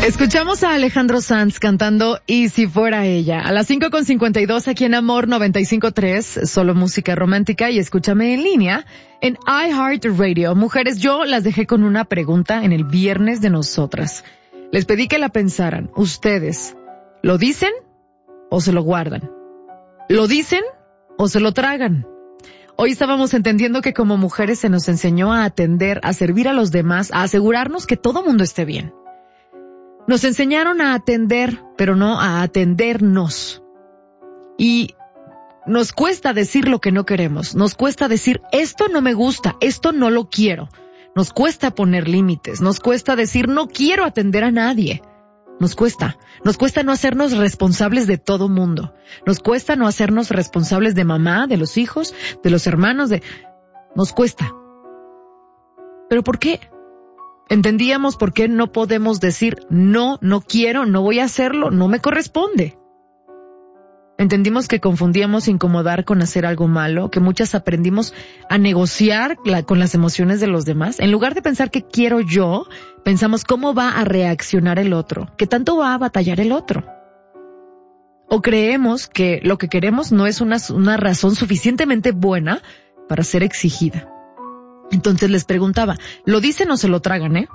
Escuchamos a Alejandro Sanz cantando Y si fuera ella. A las 5:52 aquí en Amor 95.3, solo música romántica, y escúchame en línea en iHeartRadio. Mujeres, yo las dejé con una pregunta en el viernes de nosotras. Les pedí que la pensaran. ¿Ustedes lo dicen o se lo guardan? ¿Lo dicen o se lo tragan? Hoy estábamos entendiendo que como mujeres se nos enseñó a atender, a servir a los demás, a asegurarnos que todo mundo esté bien. Nos enseñaron a atender, pero no a atendernos. Y nos cuesta decir lo que no queremos. Nos cuesta decir, esto no me gusta, esto no lo quiero. Nos cuesta poner límites. Nos cuesta decir, no quiero atender a nadie. Nos cuesta no hacernos responsables de todo mundo. Nos cuesta no hacernos responsables de mamá, de los hijos, de los hermanos, Nos cuesta. ¿Pero por qué? Entendíamos por qué no podemos decir, no quiero, no voy a hacerlo, no me corresponde. Entendimos que confundíamos incomodar con hacer algo malo, que muchas aprendimos a negociar con las emociones de los demás. En lugar de pensar qué quiero yo, pensamos cómo va a reaccionar el otro, qué tanto va a batallar el otro. O creemos que lo que queremos no es una razón suficientemente buena para ser exigida. Entonces les preguntaba, ¿lo dicen o se lo tragan,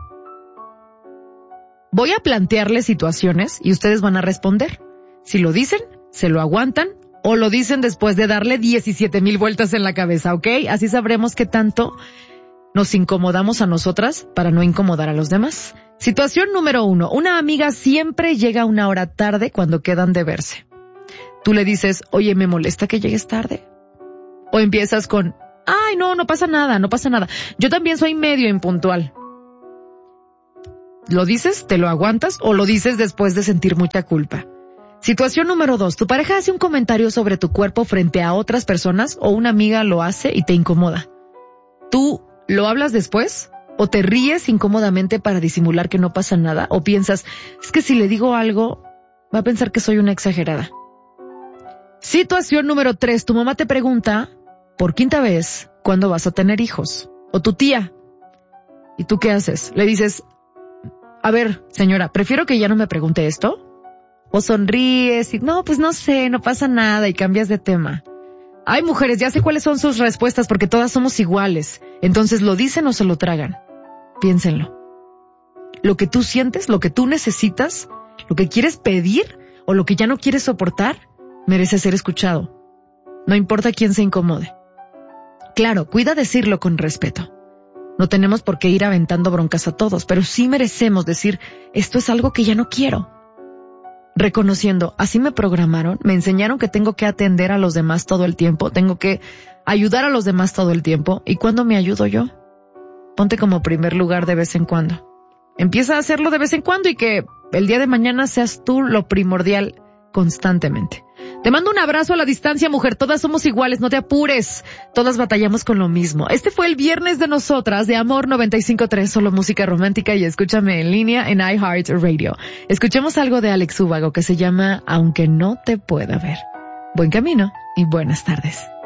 Voy a plantearles situaciones y ustedes van a responder. Si lo dicen, se lo aguantan o lo dicen después de darle 17,000 vueltas en la cabeza, ¿ok? Así sabremos qué tanto nos incomodamos a nosotras para no incomodar a los demás. Situación número 1. Una amiga siempre llega 1 hora tarde cuando quedan de verse. Tú le dices, oye, ¿me molesta que llegues tarde? O empiezas con, ay, no pasa nada. Yo también soy medio impuntual. ¿Lo dices, te lo aguantas o lo dices después de sentir mucha culpa? Situación número 2. Tu pareja hace un comentario sobre tu cuerpo frente a otras personas o una amiga lo hace y te incomoda. ¿Tú lo hablas después o te ríes incómodamente para disimular que no pasa nada? ¿O piensas, es que si le digo algo, va a pensar que soy una exagerada? Situación número 3. Tu mamá te pregunta, por 5ª vez, ¿cuándo vas a tener hijos? O tu tía. ¿Y tú qué haces? Le dices, a ver, señora, prefiero que ya no me pregunte esto. O sonríes y, no, pues no sé, no pasa nada y cambias de tema. Ay, mujeres, ya sé cuáles son sus respuestas porque todas somos iguales. Entonces, ¿lo dicen o se lo tragan? Piénsenlo. Lo que tú sientes, lo que tú necesitas, lo que quieres pedir o lo que ya no quieres soportar, merece ser escuchado. No importa quién se incomode. Claro, cuida decirlo con respeto. No tenemos por qué ir aventando broncas a todos, pero sí merecemos decir, esto es algo que ya no quiero. Reconociendo, así me programaron, me enseñaron que tengo que atender a los demás todo el tiempo, tengo que ayudar a los demás todo el tiempo. ¿Y cuándo me ayudo yo? Ponte como primer lugar de vez en cuando. Empieza a hacerlo de vez en cuando y que el día de mañana seas tú lo primordial constantemente. Te mando un abrazo a la distancia, mujer. Todas somos iguales, no te apures. Todas batallamos con lo mismo. Este fue el viernes de nosotras, de Amor 95.3, solo música romántica, y escúchame en línea en iHeartRadio. Escuchemos algo de Alex Ubago que se llama Aunque no te pueda ver. Buen camino y buenas tardes.